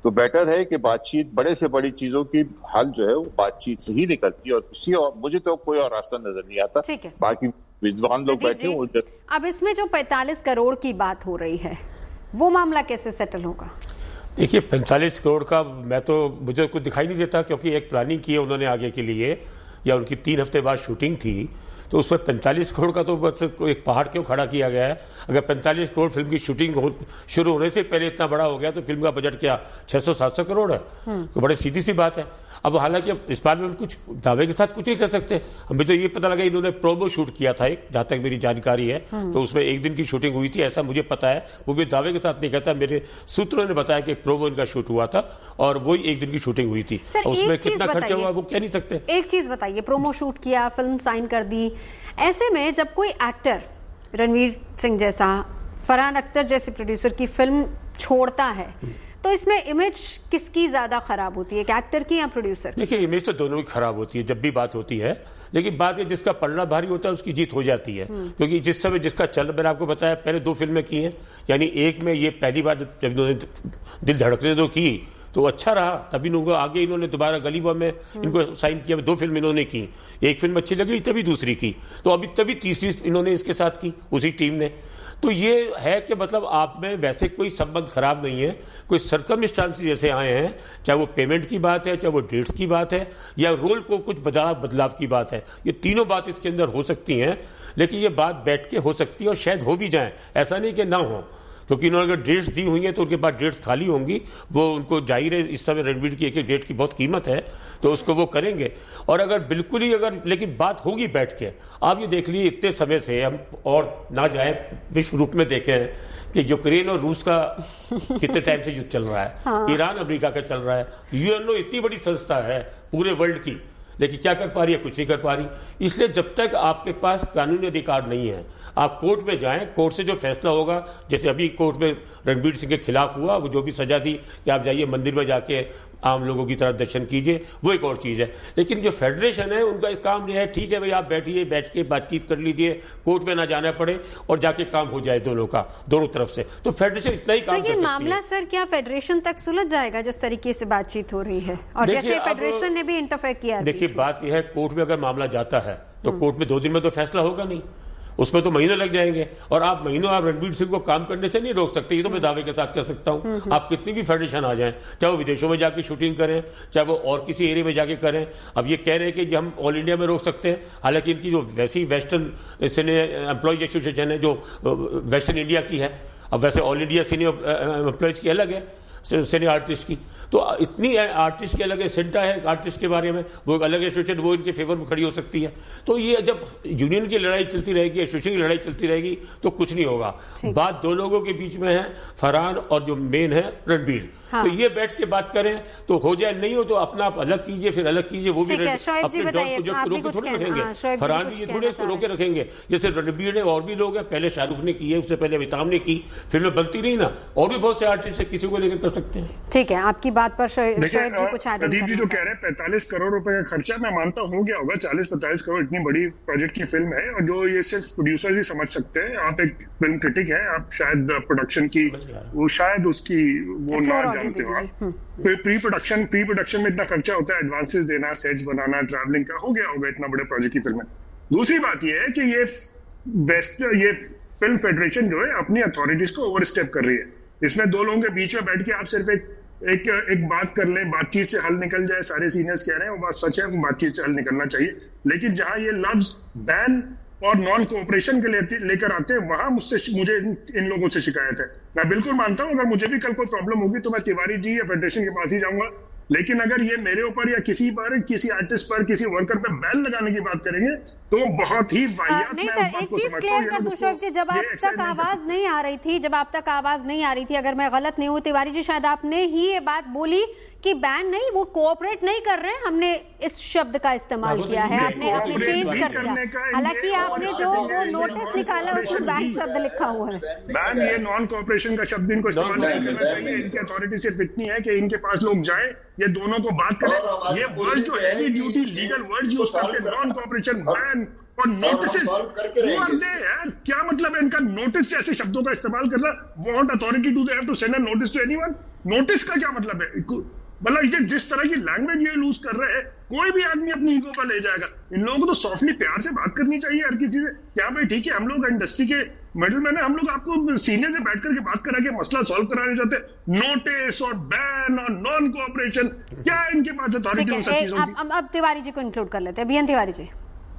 तो बेटर है कि बातचीत, बड़े से बड़ी चीजों की हल जो है वो बातचीत से ही निकलती है, और किसी और मुझे तो कोई और रास्ता नजर नहीं आता। बाकी विद्वान लोग बैठे हैं। अब इसमें जो पैंतालीस करोड़ की बात हो रही है वो मामला कैसे सेटल होगा? देखिए पैंतालीस करोड़ का मैं तो मुझे कुछ दिखाई नहीं देता, क्योंकि एक प्लानिंग की है उन्होंने आगे के लिए, या उनकी तीन हफ्ते बाद शूटिंग थी, तो उसमें पैंतालीस करोड़ का तो बस एक पहाड़ क्यों खड़ा किया गया है? अगर पैंतालीस करोड़ फिल्म की शूटिंग हो, शुरू होने से पहले इतना बड़ा हो गया तो फिल्म का बजट क्या छह सौ सात सौ करोड़ है? तो बड़ी सीधी सी बात है। अब हालांकि अब इस बार में हम कुछ दावे के साथ कुछ नहीं कर सकते। हमें तो ये पता लगा इन्होंने प्रोमो शूट किया था एक, जहां तक मेरी जानकारी है, तो उसमें एक दिन की शूटिंग हुई थी, ऐसा मुझे पता है। वो भी दावे के साथ नहीं कहता, मेरे सूत्रों ने बताया कि प्रोमो इनका शूट हुआ था और वही एक दिन की शूटिंग हुई थी। उसमें कितना खर्चा हुआ वो कह नहीं सकते। एक चीज बताइए, प्रोमो शूट किया, फिल्म साइन कर दी, ऐसे में जब कोई एक्टर रणवीर सिंह जैसा, फरहान अख्तर जैसे प्रोड्यूसर की फिल्म छोड़ता है, तो इसमें इमेज किसकी ज्यादा खराब होती है, एक्टर की या प्रोड्यूसर? देखिए इमेज तो दोनों ही खराब होती है जब भी बात होती है, लेकिन बात है जिसका पलड़ा भारी होता है उसकी जीत हो जाती है। क्योंकि जिस समय जिसका चल, मैंने आपको बताया पहले दो फिल्में की हैं, यानी एक में ये पहली बार जब इन्होंने दिल धड़कने दो की तो अच्छा रहा, तभी इनको आगे इन्होंने दोबारा गली बॉय में इनको साइन किया, दो फिल्म इन्होंने की, एक फिल्म अच्छी लगी तभी दूसरी की, तो अभी तभी तीसरी इन्होंने इसके साथ की उसी टीम ने। तो ये है कि मतलब आप में वैसे कोई संबंध खराब नहीं है, कोई सर्कमस्टांसेस जैसे आए हैं, चाहे वो पेमेंट की बात है, चाहे वो डेट्स की बात है, या रोल को कुछ बदलाव बदलाव की बात है, ये तीनों बात इसके अंदर हो सकती हैं। लेकिन ये बात बैठ के हो सकती है और शायद हो भी जाए, ऐसा नहीं कि ना हो, क्योंकि इन्होंने अगर डेट्स दी हुई हैं तो उनके पास डेट्स खाली होंगी, वो उनको जाहिर है इस समय रणवीर की एक एक डेट की बहुत कीमत है, तो उसको वो करेंगे। और अगर बिल्कुल ही अगर लेकिन बात होगी बैठ के, आप ये देख लीजिए इतने समय से हम और ना जाए विश्व रूप में देखें कि यूक्रेन और रूस का कितने टाइम से युद्ध चल रहा है, हाँ। ईरान अमेरिका का चल रहा है, यूएनओ इतनी बड़ी संस्था है पूरे वर्ल्ड की, लेकिन क्या कर पा रही है? कुछ नहीं कर पा रही। इसलिए जब तक आपके पास कानूनी अधिकार नहीं है, आप कोर्ट में जाएं, कोर्ट से जो फैसला होगा, जैसे अभी कोर्ट में रणवीर सिंह के खिलाफ हुआ, वो जो भी सजा दी कि आप जाइए मंदिर में जाके आम लोगों की तरह दर्शन कीजिए, वो एक और चीज़ है। लेकिन जो फेडरेशन है उनका एक काम यह है, ठीक है भाई आप बैठिए, बैठ के बातचीत कर लीजिए, कोर्ट में ना जाना पड़े और जाके काम हो जाए दोनों का, दोनों तरफ से, तो फेडरेशन इतना ही काम कर सकती है। मामला सर क्या फेडरेशन तक सुलझ जाएगा जिस तरीके से बातचीत हो रही है, और जैसे फेडरेशन ने भी इंटरफेयर किया? देखिए बात यह है, कोर्ट में अगर मामला जाता है तो कोर्ट में दो दिन में तो फैसला होगा नहीं, उसमें तो महीनों लग जाएंगे, और आप महीनों आप रणवीर सिंह को काम करने से नहीं रोक सकते। ये तो मैं दावे के साथ कर सकता हूं, आप कितनी भी फेडरेशन आ जाएं, चाहे वो विदेशों में जाके शूटिंग करें, चाहे वो और किसी एरिया में जाके करें। अब ये कह रहे हैं कि हम ऑल इंडिया में रोक सकते हैं, हालांकि इनकी जो वैसी वेस्टर्न सिने एम्प्लॉयज एसोसिएशन है जो वेस्टर्न इंडिया की है, अब वैसे ऑल इंडिया सीनियर एम्प्लॉयज की अलग है, सीनियर आर्टिस्ट की, तो इतनी आर्टिस्ट की अलग है, सेंटा है आर्टिस्ट के बारे में, वो अलग एसोसिएशन, वो इनके फेवर में खड़ी हो सकती है। तो ये जब यूनियन की लड़ाई चलती रहेगी, एसोसिएशन की लड़ाई चलती रहेगी, तो कुछ नहीं होगा। बात दो लोगों के बीच में है, फरहान और जो मेन है रणवीर, हाँ। तो ये बैठ के बात करें तो हो जाए, नहीं हो तो अपना आप अलग कीजिए, फिर अलग कीजिए, वो भी अपने डॉट को रोके थोड़े रखेंगे, फरहान भी ये थोड़े इसको रोके रखेंगे। जैसे रणवीर ने और भी लोग हैं, पहले शाहरुख ने की है, उससे पहले अमिताभ ने की, फिल्में बनती रही ना, और भी बहुत से आर्टिस्ट है, किसी को लेकर कर सकते हैं। ठीक है, आपकी बात पर शोएब जी कुछ ऐड प्रदीप जी जो कह रहे हैं पैंतालीस करोड़ रुपए का खर्चा, मैं मानता हूँ क्या होगा, चालीस पैंतालीस करोड़ इतनी बड़ी प्रोजेक्ट की फिल्म है, और जो ये सिर्फ प्रोड्यूसर्स ही समझ सकते हैं। आप एक फिल्म क्रिटिक हैं, आप शायद प्रोडक्शन की वो शायद उसकी वो ना जानते हो आप। प्री प्रोडक्शन प्री प्रोडक्शन में इतना खर्चा होता है, एडवांसेस देना, सेट्स बनाना, ट्रैवलिंग का, हो गया होगा इतना बड़े प्रोजेक्ट की फिल्म। दूसरी बात यह है कि ये बेस्ट ये फिल्म फेडरेशन जो है अपनी अथॉरिटीज को ओवरस्टेप कर रही है। इसमें दो लोगों के बीच में बैठ के आप सिर्फ एक एक एक बात कर लें, बातचीत से हल निकल जाए, सारे सीनियर्स कह रहे हैं वो बात सच है, बातचीत से हल निकलना चाहिए। लेकिन जहां ये लफ्ज बैन और नॉन कोऑपरेशन के लिए लेकर आते हैं, वहां मुझसे मुझे इन लोगों से शिकायत है। मैं बिल्कुल मानता हूं अगर मुझे भी कल कोई प्रॉब्लम होगी तो मैं तिवारी जी या फेडरेशन के पास ही जाऊंगा, लेकिन अगर ये मेरे ऊपर या किसी पर, किसी आर्टिस्ट पर, किसी वर्कर पर बैन लगाने की बात करेंगे तो बहुत ही वाहियात। नहीं सर, एक चीज क्लियर कर दूं शोएब जी, जब आप तक आवाज नहीं आ रही थी, जब आप तक आवाज नहीं आ रही थी, अगर मैं गलत नहीं हूं तिवारी जी, शायद आपने ही ये बात बोली कि बैन नहीं, वो कोऑपरेट नहीं कर रहे हैं, हमने इस शब्द का इस्तेमाल किया है, आपने आपने चेंज कर दिया। हालांकि आपने जो वो नोटिस निकाला उसमें बैन शब्द लिखा हुआ है। बैन ये नॉन कोऑपरेशन का शब्द इनको इस्तेमाल नहीं करना चाहिए। इनकी अथॉरिटी सिर्फ इतनी है कि इनके पास लोग जाएं, ये दोनों को बात करें। ये वर्ड जो any duty legal word use करके नॉन कोऑपरेशन, बैन और नोटिस, यार क्या मतलब है इनका नोटिस जैसे शब्दों का इस्तेमाल करना? What authority do they have to send a notice to anyone? Notice का क्या मतलब है? मतलब ये जिस तरह की लैंग्वेज ये यूज कर रहे हैं, कोई भी आदमी अपनी ईगो पर ले जाएगा। इन लोगों को तो सॉफ्टली प्यार से बात करनी चाहिए हर किसी से। क्या भाई ठीक है, हम लोग इंडस्ट्री के मिडिल मैन है, हम लोग आपको सीनियर से बैठ करके बात करा के मसला सॉल्व कराने चाहते हैं। नोटिस और बैन और नॉन कोऑपरेशन, क्या इनके पास अथॉरिटी उन सब चीजों की? अब तिवारी जी को इंक्लूड कर लेते हैं। अभियान तिवारी जी,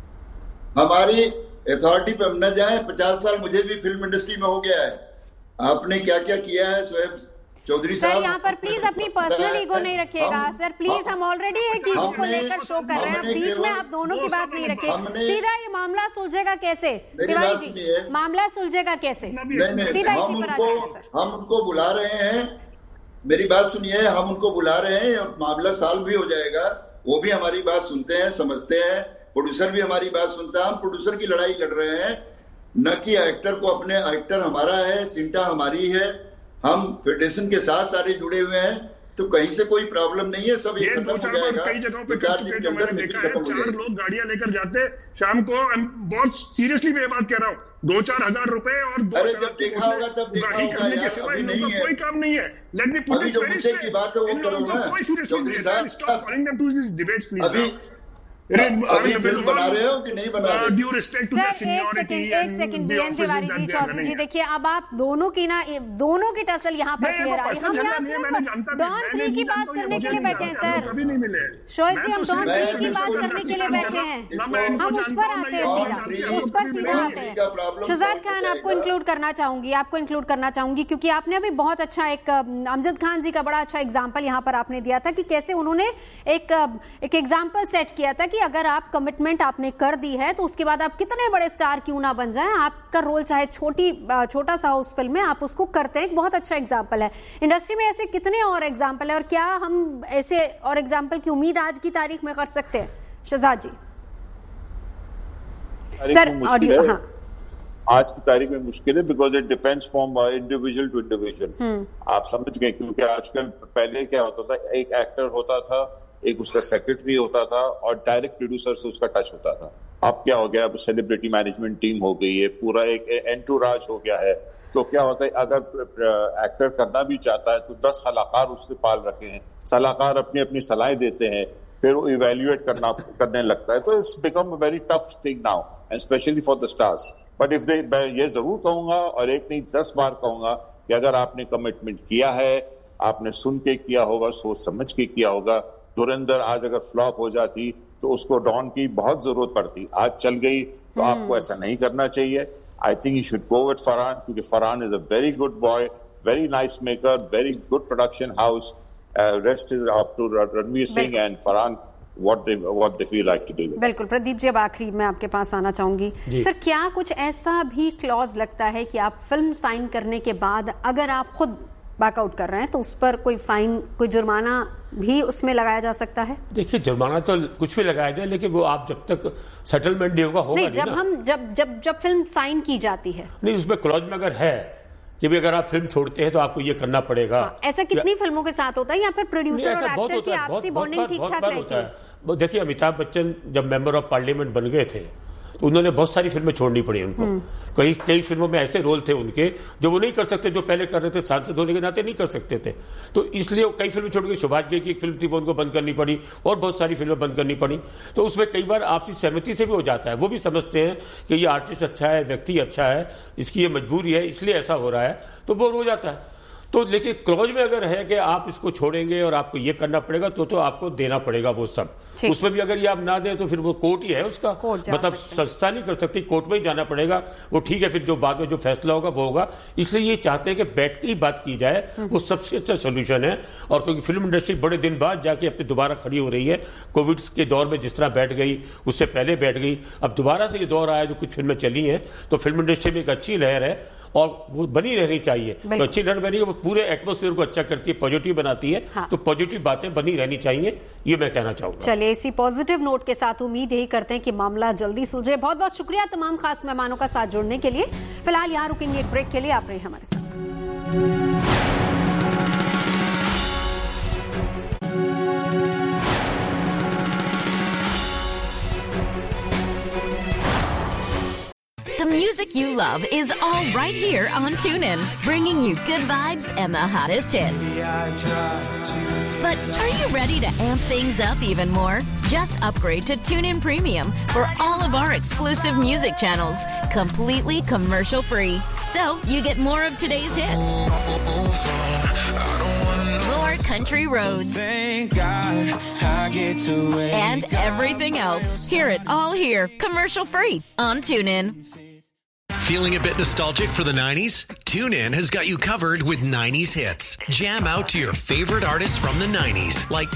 हमारी अथॉरिटी पे हम न जाए। पचास साल मुझे भी फिल्म इंडस्ट्री में हो गया है। आपने क्या क्या किया है शोएब चौधरी साहब? सर यहाँ पर प्लीज अपनी पर्सनल ईगो नहीं रखिएगा सर, प्लीज। हम ऑलरेडी एक ईगो को लेकर शो कर रहे हैं, बीच में आप दोनों की बात नहीं रखे। सीधा ये मामला सुलझेगा कैसे तिवारी जी? मामला सुलझेगा कैसे? सीधा इसी पर आ जाएगा सर। हम उनको बुला रहे हैं, मेरी बात सुनिए, हम उनको बुला रहे हैं और मामला सॉल्व भी हो जाएगा। वो भी हमारी बात सुनते हैं, समझते हैं। प्रोड्यूसर भी हमारी बात सुनता है। हम प्रोड्यूसर की लड़ाई लड़ रहे हैं, न कि एक्टर को। अपने एक्टर हमारा है, सिंटा हमारी है, हम फेडरेशन के साथ सारे जुड़े हुए हैं, तो कहीं से कोई प्रॉब्लम नहीं है। सब ये खत्म हो जाएगा। कई जगहों पे कर चुके जो मैंने देखा है, चार लोग गाड़ियां लेकर जाते शाम को। बहुत सीरियसली मैं ये बात कह रहा हूँ, दो चार हजार रुपए और दो अरे जब देखा होगा तब देखा होगा यार, अभी नहीं है, कोई काम नहीं है। Let me put it very straight, की बात है वो करो ना। कोई सीरियसली नहीं है। Stop calling them to this debates please. अभी अभी फिल्म बना रहे हो कि नहीं बना रहे? Due respect to the seniority. एक सेकंड बियान तिवारी जी, चौधरी जी, देखिए अब आप दोनों की ना दोनों की टसल यहाँ पर क्लियर आ रही है। हम यहाँ सिर्फ डॉन थ्री की बात करने के लिए बैठे हैं सर। शोएब जी, हम डॉन थ्री की बात करने के लिए बैठे हैं, हम उस पर आते हैं, सीधा उस पर सीधा आते हैं। शहजाद खान, आपको इंक्लूड करना चाहूंगी, आपको इंक्लूड करना चाहूंगी क्योंकि आपने अभी बहुत अच्छा एक अमजद खान जी का बड़ा अच्छा एग्जाम्पल यहाँ पर आपने दिया था कि कैसे उन्होंने एक एक एग्जाम्पल सेट किया था कि अगर आप कमिटमेंट आपने कर दी है तो उसके बाद आप कितने बड़े स्टार क्यों ना बन जाएं, आपका रोल चाहे छोटी छोटा सा हो उस फिल्म में, आप उसको करते हैं। एक बहुत अच्छा एग्जाम्पल है। इंडस्ट्री में ऐसे कितने और एग्जाम्पल है और क्या हम ऐसे और एग्जाम्पल की उम्मीद आज की तारीख में कर सकते हैं? शहजाद जी सर, ऑडियो। हाँ, आज की तारीख में मुश्किल है because it depends from individual to individual. आप समझ गए, क्योंकि आजकल पहले क्या होता था, एक एक्टर होता था, एक उसका सेक्रेटरी होता था और डायरेक्ट प्रोड्यूसर से उसका टच होता था। अब क्या हो गया, अब सेलिब्रिटी मैनेजमेंट टीम हो गई है, पूरा एक एंटूराज हो गया है। तो क्या होता है, अगर एक्टर करना भी चाहता है तो दस सलाहकार उससे पाल रखे हैं, सलाहकार अपनी अपनी सलाहें देते हैं, फिर वो इवेल्युएट करना करने लगता है। तो it's become a very tough thing now and specially for the stars. But if they, मैं ये जरूर कहूंगा और एक नहीं दस बार कहूंगा कि अगर आपने कमिटमेंट किया है, आपने सुन के किया होगा, सोच समझ के किया होगा। धुरंधर आज अगर फ्लॉप हो जाती तो उसको डॉन की बहुत जरूरत पड़ती, आज चल गई तो आपको ऐसा नहीं करना चाहिए। I think you should go with Farhan, क्योंकि Farhan is a very good boy, very nice maker, very good production house. Rest is up to Ranveer Singh and Farhan what they what they feel like to do. बिल्कुल। प्रदीप जी, अब आखिरी मैं आपके पास आना चाहूंगी sir, क्या कुछ ऐसा भी क्लॉज लगता है कि आप फिल्म साइन करने के बाद अगर आप खुद बैकआउट कर रहे हैं तो उस पर कोई फाइन, कोई जुर्माना भी उसमें लगाया जा सकता है? देखिए, जुर्माना तो कुछ भी लगाया जाए, लेकिन वो आप जब तक सेटलमेंट नहीं होगा होगा नहीं, नहीं जब ना? हम जब जब जब फिल्म साइन की जाती है, नहीं उसमें क्लॉज में अगर है कि भी अगर आप फिल्म छोड़ते हैं तो आपको ये करना पड़ेगा। हाँ, ऐसा कितनी फिल्मों के साथ होता है या फिर प्रोड्यूसर और एक्टर की आपसी बॉन्डिंग ठीक ठाक रहती है? देखिए, अमिताभ बच्चन जब मेंबर ऑफ पार्लियामेंट बन गए थे तो उन्होंने बहुत सारी फिल्में छोड़नी पड़ी उनको। कई कई फिल्मों में ऐसे रोल थे उनके जो वो नहीं कर सकते, जो पहले कर रहे थे, सांसद होने के नाते नहीं कर सकते थे, तो इसलिए कई फिल्में छोड़ गई। सुभाष घई की एक फिल्म थी वो उनको बंद करनी पड़ी और बहुत सारी फिल्में बंद करनी पड़ी। तो उसमें कई बार आपसी सहमति से भी हो जाता है, वो भी समझते हैं कि ये आर्टिस्ट अच्छा है, व्यक्ति अच्छा है, इसकी ये मजबूरी है, इसलिए ऐसा हो रहा है, तो वो हो जाता है। तो लेकिन क्लॉज में अगर है कि आप इसको छोड़ेंगे और आपको ये करना पड़ेगा तो तो आपको देना पड़ेगा वो सब। उसमें भी अगर ये आप ना दें तो फिर वो कोर्ट ही है उसका, मतलब संस्था नहीं कर सकती, कोर्ट में ही जाना पड़ेगा। वो ठीक है, फिर जो बाद में जो फैसला होगा वो होगा। इसलिए ये चाहते हैं कि बैठ के ही बात की जाए, वो सबसे अच्छा सोल्यूशन है। और क्योंकि फिल्म इंडस्ट्री बड़े दिन बाद जाके अपनी दोबारा खड़ी हो रही है, कोविड के दौर में जिस तरह बैठ गई, उससे पहले बैठ गई, अब दोबारा से ये दौर आया जो कुछ फिल्में चली हैं, तो फिल्म इंडस्ट्री में एक अच्छी लहर है और वो बनी रहनी चाहिए। तो अच्छी लहर बनी, वो पूरे एटमॉस्फेयर को अच्छा करती है, पॉजिटिव बनाती है। हाँ। तो पॉजिटिव बातें बनी रहनी चाहिए, ये मैं कहना चाहूंगा। चलिए, इसी पॉजिटिव नोट के साथ उम्मीद यही करते हैं कि मामला जल्दी सुलझे। बहुत बहुत शुक्रिया तमाम खास मेहमानों का साथ जुड़ने के लिए। फिलहाल यहाँ रुकेंगे एक ब्रेक के लिए, आप रहे हमारे साथ। The music you love is all right here on TuneIn, bringing you good vibes and the hottest hits. But are you ready to amp things up even more? Just upgrade to TuneIn Premium for all of our exclusive music channels, completely commercial-free. So you get more of today's hits, more country roads, and everything else. Hear it all here, commercial-free on TuneIn. Feeling a bit nostalgic for the nineties? TuneIn has got you covered with nineties hits. Jam out to your favorite artists from the nineties, like